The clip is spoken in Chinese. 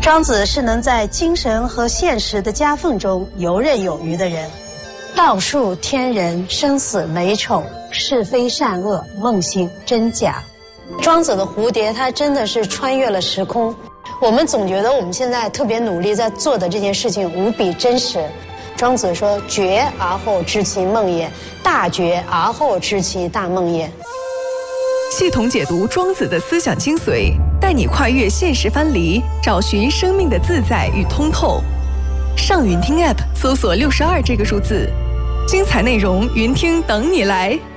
庄子是能在精神和现实的夹缝中游刃有余的人。道术天人，生死美丑，是非善恶，梦醒真假。庄子的蝴蝶，它真的是穿越了时空。我们总觉得我们现在特别努力在做的这件事情无比真实。庄子说：“觉而后知其梦也，大觉而后知其大梦也。” 系统解读庄子的思想精髓，带你跨越现实藩篱，找寻生命的自在与通透。上云听 App 搜索62这个数字，精彩内容云听等你来。